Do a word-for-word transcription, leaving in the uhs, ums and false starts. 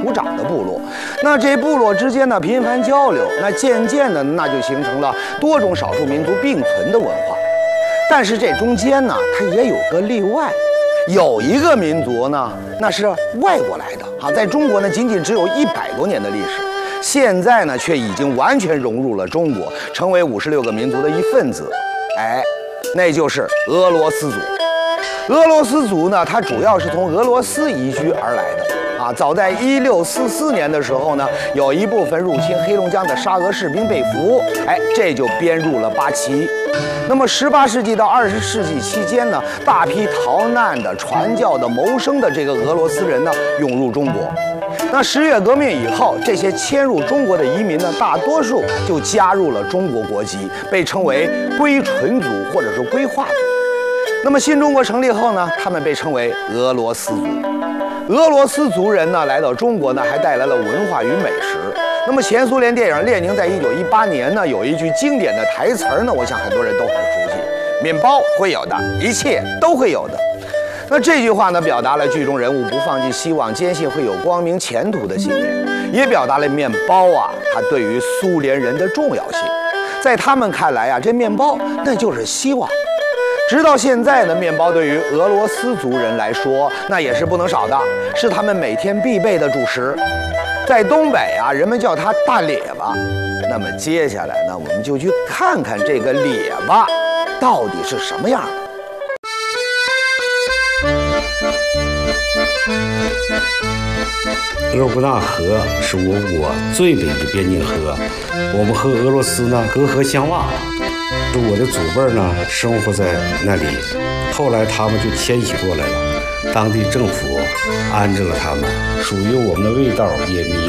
土长的部落。那这部落之间呢频繁交流，那渐渐的那就形成了多种少数民族并存的文化。但是这中间呢，它也有个例外，有一个民族呢，那是外国来的啊，在中国呢仅仅只有一百多年的历史，现在呢却已经完全融入了中国，成为五十六个民族的一份子。哎，那就是俄罗斯族。俄罗斯族呢，它主要是从俄罗斯移居而来的。啊，早在一六四四年的时候呢，有一部分入侵黑龙江的沙俄士兵被俘，哎，这就编入了八旗。那么十八世纪到二十世纪期间呢，大批逃难的、传教的、谋生的这个俄罗斯人呢，涌入中国。那十月革命以后，这些迁入中国的移民呢，大多数就加入了中国国籍，被称为归纯族或者是归化族。那么新中国成立后呢，他们被称为俄罗斯族。俄罗斯族人呢来到中国呢，还带来了文化与美食。那么前苏联电影《列宁》在一九一八年呢有一句经典的台词呢，我想很多人都很熟悉：面包会有的，一切都会有的。那这句话呢，表达了剧中人物不放弃希望、坚信会有光明前途的信念，也表达了面包啊，它对于苏联人的重要性。在他们看来啊，这面包那就是希望。直到现在呢，面包对于俄罗斯族人来说，那也是不能少的，是他们每天必备的主食。在东北啊，人们叫它大列巴。那么接下来呢，我们就去看看这个列巴到底是什么样的。 额布纳河是我国最北的边境河，我们和俄罗斯呢隔河相望。我的祖辈呢生活在那里，后来他们就迁徙过来了，当地政府安置了他们，属于我们的味道也迷